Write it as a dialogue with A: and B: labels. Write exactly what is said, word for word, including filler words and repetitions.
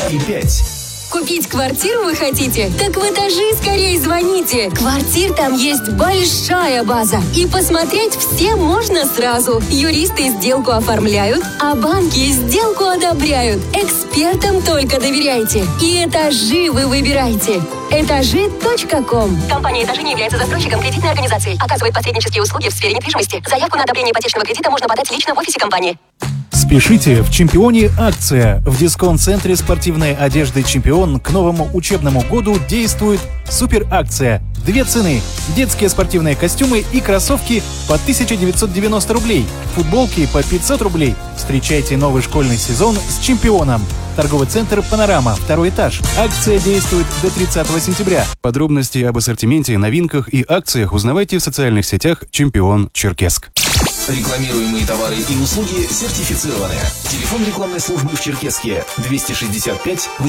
A: и пять.
B: Купить квартиру вы хотите? Так в «Этажи» скорее звоните. Квартир там есть большая база. И посмотреть все можно сразу. Юристы сделку оформляют, а банки сделку одобряют. Экспертам только доверяйте. И «Этажи» вы выбираете. Этажи точка ком.
C: Компания «Этажи» не является застройщиком кредитной организации. Оказывает посреднические услуги в сфере недвижимости. Заявку на одобрение ипотечного кредита можно подать лично в офисе компании.
D: Спешите, в «Чемпионе» акция. В дисконт-центре спортивной одежды «Чемпион» к новому учебному году действует суперакция. Две цены. Детские спортивные костюмы и кроссовки по тысяча девятьсот девяносто рублей. Футболки по пятьсот рублей. Встречайте новый школьный сезон с «Чемпионом». Торговый центр «Панорама», второй этаж. Акция действует до тридцатого сентября. Подробности об ассортименте, новинках и акциях узнавайте в социальных сетях «Чемпион Черкесск».
A: Рекламируемые товары и услуги сертифицированы. Телефон рекламной службы в Черкесске двести шестьдесят пять